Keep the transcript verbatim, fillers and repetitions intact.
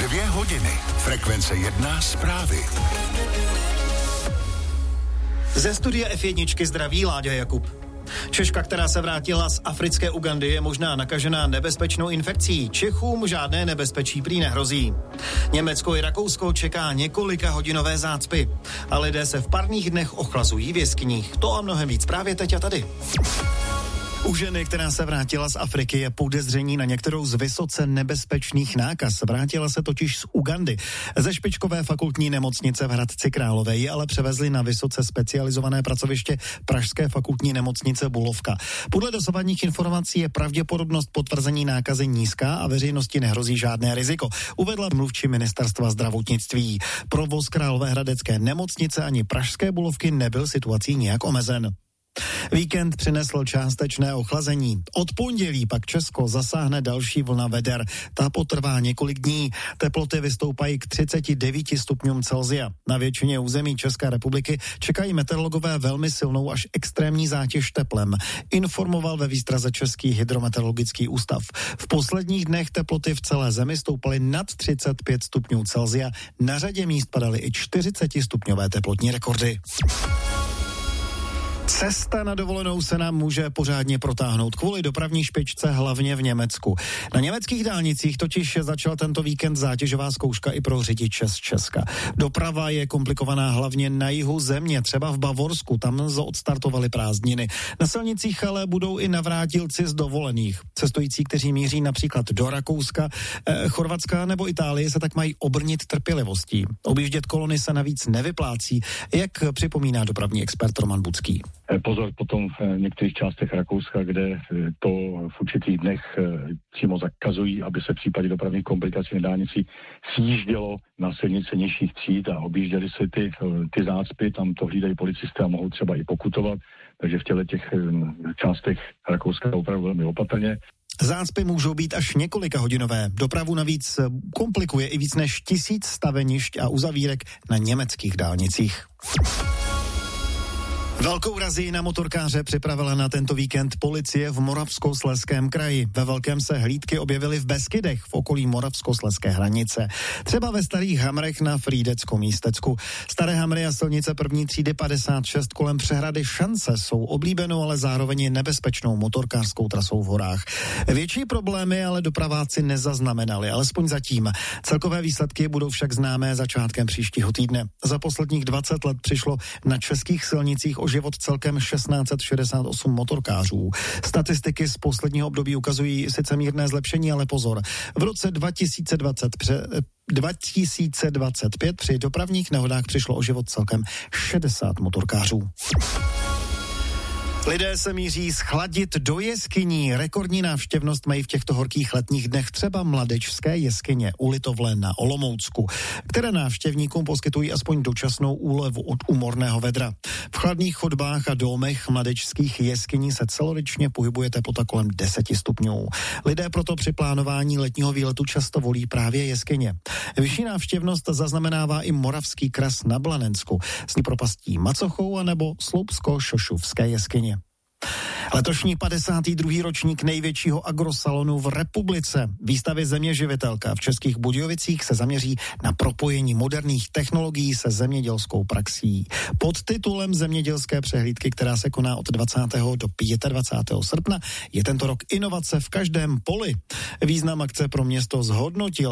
Dvě hodiny. Frekvence jedna zprávy. Ze studia F jedna zdraví Láďa Jakub. Češka, která se vrátila z africké Ugandy, je možná nakažená nebezpečnou infekcí. Čechům žádné nebezpečí prý nehrozí. Německo i Rakousko čeká několika hodinové zácpy. A lidé se v parních dnech ochlazují v jeskyních. To a mnohem víc právě teď a tady. U ženy, která se vrátila z Afriky, je podezření na některou z vysoce nebezpečných nákaz. Vrátila se totiž z Ugandy. Ze špičkové fakultní nemocnice v Hradci Králové ji ale převezli na vysoce specializované pracoviště Pražské fakultní nemocnice Bulovka. Podle dosavadních informací je pravděpodobnost potvrzení nákazy nízká a veřejnosti nehrozí žádné riziko, uvedla mluvčí ministerstva zdravotnictví. Provoz Královéhradecké nemocnice ani Pražské Bulovky nebyl situací nějak omezen. Víkend přinesl částečné ochlazení. Od pondělí pak Česko zasáhne další vlna veder. Ta potrvá několik dní. Teploty vystoupají k třiceti devíti stupňům Celsia. Na většině území České republiky čekají meteorologové velmi silnou až extrémní zátěž teplem, informoval ve výstraze Český hydrometeorologický ústav. V posledních dnech teploty v celé zemi stoupaly nad třicet pět stupňů Celsia. Na řadě míst padaly i čtyřicetistupňové teplotní rekordy. Cesta na dovolenou se nám může pořádně protáhnout kvůli dopravní špičce hlavně v Německu. Na německých dálnicích totiž začala tento víkend zátěžová zkouška i pro řidiče z Česka. Doprava je komplikovaná hlavně na jihu země, třeba v Bavorsku, tam odstartovaly prázdniny. Na silnicích ale budou i navrátilci z dovolených. Cestující, kteří míří například do Rakouska, eh, Chorvatska nebo Itálie, se tak mají obrnit trpělivostí. Objíždět kolony se navíc nevyplácí, jak připomíná dopravní expert Roman Bucký. Pozor potom v některých částech Rakouska, kde to v určitých dnech přímo zakazují, aby se v případě dopravních komplikací na dálnici sjíždělo na silnice nižších tříd a objížděli se ty, ty zácpy, tam to hlídají policisté a mohou třeba i pokutovat, takže v těle těch částech Rakouska opravdu velmi opatrně. Zácpy můžou být až několika hodinové. Dopravu navíc komplikuje i víc než tisíc stavenišť a uzavírek na německých dálnicích. Velkou razii na motorkáře připravila na tento víkend policie v Moravskoslezském kraji. Ve velkém se hlídky objevily v Beskydech v okolí moravskoslezské hranice. Třeba ve Starých Hamrech na Frýdecku-Místecku. Staré Hamry a silnice první třídy padesát šest kolem přehrady Šance jsou oblíbenou, ale zároveň i nebezpečnou motorkářskou trasou v horách. Větší problémy ale dopraváci nezaznamenali, alespoň zatím. Celkové výsledky budou však známé začátkem příštího týdne. Za posledních dvacet let přišlo na českých silnicích o život celkem tisíc šest set šedesát osm motorkářů. Statistiky z posledního období ukazují sice mírné zlepšení, ale pozor. V roce dva tisíce dvacet pře, dva tisíce dvacet pět při dopravních nehodách přišlo o život celkem šedesát motorkářů. Lidé se míří schladit do jeskyní. Rekordní návštěvnost mají v těchto horkých letních dnech třeba Mladečské jeskyně u Litovle na Olomoucku, které návštěvníkům poskytují aspoň dočasnou úlevu od úmorného vedra. V chladných chodbách a domech mladečských jeskyní se celoročně pohybuje teplota kolem deseti stupňů. Lidé proto při plánování letního výletu často volí právě jeskyně. Vyšší návštěvnost zaznamenává i Moravský kras na Blanensku s propastí Macochou anebo Sloupsko-Šošuvské jeskyně. Letošní padesátý druhý ročník největšího agrosalonu v republice výstavy Zeměživitelka v Českých Budějovicích se zaměří na propojení moderních technologií se zemědělskou praxí. Pod titulem Zemědělské přehlídky, která se koná od dvacátého do dvacátého pátého srpna, je tento rok inovace v každém poli. Význam akce pro město zhodnotil